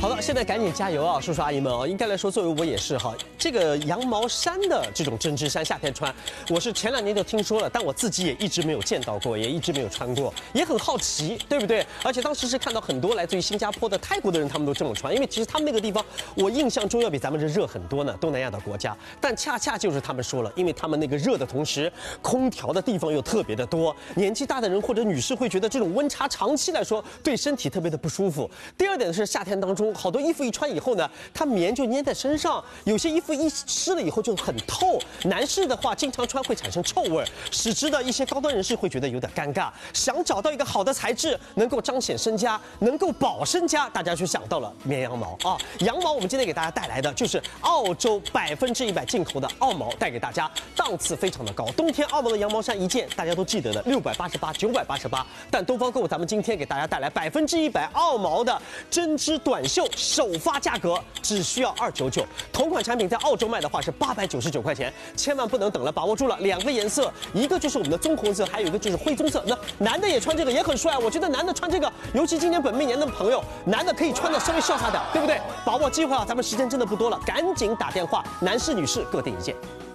好了，现在赶紧加油啊，叔叔阿姨们哦！应该来说，作为我也是哈，这个羊毛衫的这种针织衫，夏天穿，我是前2年就听说了，但我自己也一直没有见到过，也一直没有穿过，也很好奇，对不对？而且当时是看到很多来自于新加坡的、泰国的人，他们都这么穿，因为其实他们那个地方，我印象中要比咱们这热很多呢，东南亚的国家。但恰恰就是他们说了，因为他们那个热的同时，空调的地方又特别的多，年纪大的人或者女士会觉得这种温差长期来说对身体特别的不舒服。第二点是夏天当中，好多衣服一穿以后呢，它棉就粘在身上，有些衣服一湿了以后就很透。男士的话，经常穿会产生臭味，使之的一些高端人士会觉得有点尴尬。想找到一个好的材质，能够彰显身家，能够保身家，大家就想到了绵羊毛啊。羊毛，我们今天给大家带来的就是澳洲100%进口的澳毛，带给大家，档次非常的高。冬天澳毛的羊毛衫一件，大家都记得的688、988，但东方购咱们今天给大家带来100%澳毛的针织短袖首发价格只需要299，同款产品在澳洲卖的话是899块钱，千万不能等了，把握住了！2个颜色，一个就是我们的棕红色，还有一个就是灰棕色。那男的也穿这个也很帅，我觉得男的穿这个，尤其今年本命年的朋友，男的可以穿的稍微潇洒点，对不对？把握机会啊，咱们时间真的不多了，赶紧打电话，男士女士各订一件。